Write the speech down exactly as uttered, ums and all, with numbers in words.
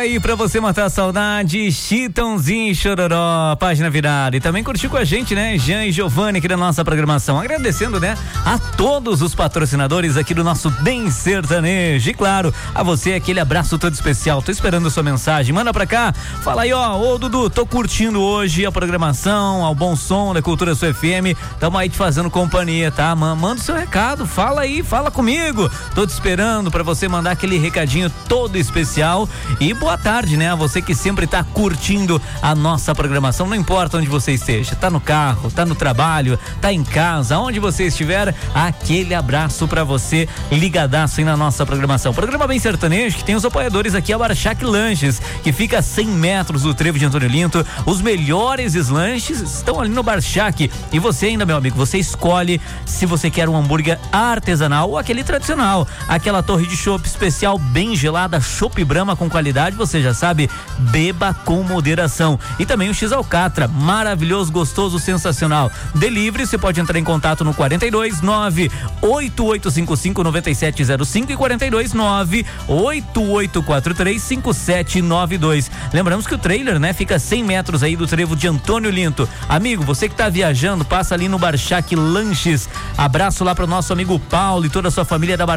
aí pra você matar a saudade, Chitãozinho e Chororó, página virada. E também curtiu com a gente, né, Jean e Giovanni aqui da nossa programação. Agradecendo, né, a todos os patrocinadores aqui do nosso Bem Sertanejo. E claro, a você aquele abraço todo especial. Tô esperando a sua mensagem. Manda pra cá. Fala aí, ó, ô Dudu, tô curtindo hoje a programação, ao bom som da Cultura Sul F M. Tamo aí te fazendo companhia, tá? Manda o seu recado, fala aí, fala comigo. Tô te esperando pra você mandar aquele recadinho todo especial. E boa tarde, né? A você que sempre tá curtindo a nossa programação, não importa onde você esteja, tá no carro, tá no trabalho, tá em casa, onde você estiver, aquele abraço pra você, ligadaço aí na nossa programação. Programa Bem Sertanejo, que tem os apoiadores aqui, a Barchac Lanches, que fica a cem metros do trevo de Antônio Linto. Os melhores lanches estão ali no Barchac. E você ainda, meu amigo, você escolhe se você quer um hambúrguer artesanal ou aquele tradicional, aquela torre de chopp especial bem gelada, Chopp Brahma com qualidade, você já sabe, beba com moderação. E também o X Alcatra, maravilhoso, gostoso, sensacional. Delivery, você pode entrar em contato no quarenta e dois, nove oito oito cinco cinco, nove sete zero cinco e quarenta e dois, nove oito oito quatro três, cinco sete nove dois. Lembramos que o trailer, né, fica a cem metros aí do trevo de Antônio Linto. Amigo, você que tá viajando, passa ali no Barchac Lanches. Abraço lá pro nosso amigo Paulo e toda a sua família da Bar